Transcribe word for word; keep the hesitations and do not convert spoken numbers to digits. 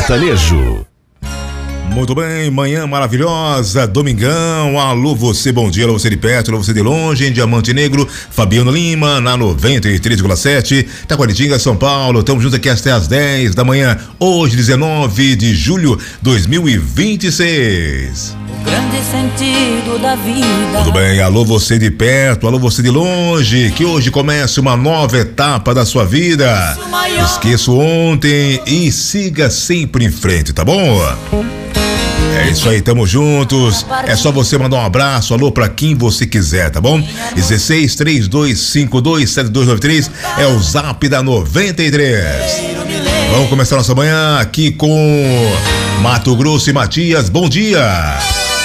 sertanejo. Muito bem, manhã maravilhosa, domingão, alô você, bom dia, alô você de perto, alô você de longe, em Diamante Negro, Fabiano Lima, na noventa e três vírgula sete, Taquaritinga, São Paulo, estamos juntos aqui até às dez da manhã, hoje dezenove de julho de dois mil e vinte e seis. O grande sentido da vida. Tudo bem, alô você de perto, alô você de longe, que hoje começa uma nova etapa da sua vida. Esqueça ontem e siga sempre em frente, tá bom? É isso aí, tamo juntos. É só você mandar um abraço, alô pra quem você quiser, tá bom? dezesseis, trinta e dois, cinquenta e dois, setenta e dois noventa e três é o zap da noventa e três. Vamos começar nossa manhã aqui com Mato Grosso e Matias. Bom dia!